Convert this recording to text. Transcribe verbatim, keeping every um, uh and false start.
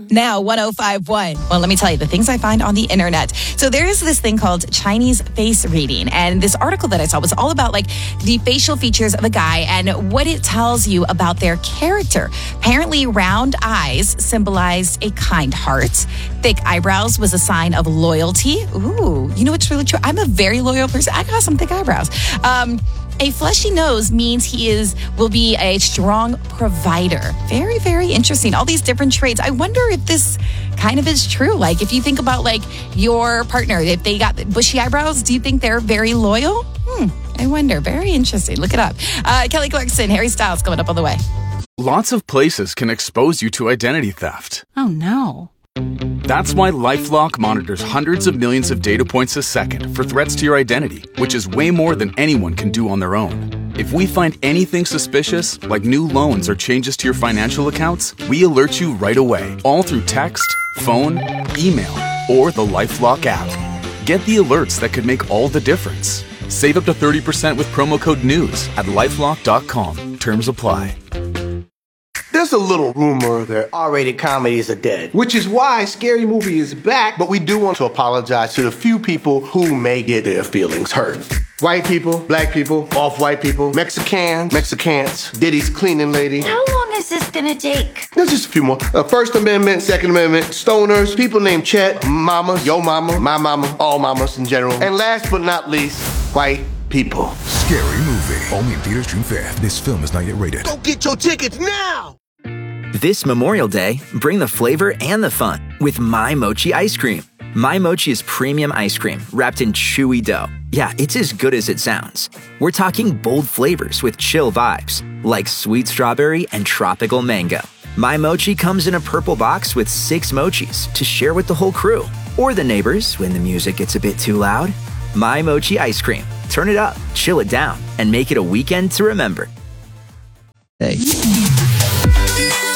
Now, one oh five point one. Well, let me tell you the things I find on the internet. So there is this thing called Chinese face reading. And this article that I saw was all about like the facial features of a guy and what it tells you about their character. Apparently, round eyes symbolized a kind heart. Thick eyebrows was a sign of loyalty. Ooh, you know what's really true? I'm a very loyal person. I got some thick eyebrows. Um, A fleshy nose means he is will be a strong provider. Very, very interesting. All these different traits. I wonder if this kind of is true. Like, if you think about, like, your partner, if they got bushy eyebrows, do you think they're very loyal? Hmm, I wonder. Very interesting. Look it up. Uh, Kelly Clarkson, Harry Styles coming up on the way. Lots of places can expose you to identity theft. Oh, no. That's why LifeLock monitors hundreds of millions of data points a second for threats to your identity, which is way more than anyone can do on their own. If we find anything suspicious, like new loans or changes to your financial accounts, we alert you right away, all through text, phone, email, or the LifeLock app. Get the alerts that could make all the difference. Save up to thirty percent with promo code NEWS at lifelock dot com. Terms apply. There's a little rumor that R-rated comedies are dead, which is why Scary Movie is back, but we do want to apologize to the few people who may get their feelings hurt. White people, black people, off-white people, Mexicans, Mexicans, Diddy's cleaning lady. How long is this gonna take? There's just a few more. Uh, First Amendment, Second Amendment, stoners, people named Chet, mama, yo mama, my mama, all mamas in general. And last but not least, white people. Scary Movie. Only in theaters June fifth. This film is not yet rated. Go get your tickets now! This Memorial Day, bring the flavor and the fun with My Mochi ice cream. My Mochi is premium ice cream wrapped in chewy dough. Yeah, it's as good as it sounds. We're talking bold flavors with chill vibes, like sweet strawberry and tropical mango. My Mochi comes in a purple box with six mochis to share with the whole crew, or the neighbors when the music gets a bit too loud. My Mochi ice cream. Turn it up, chill it down, and make it a weekend to remember. Hey.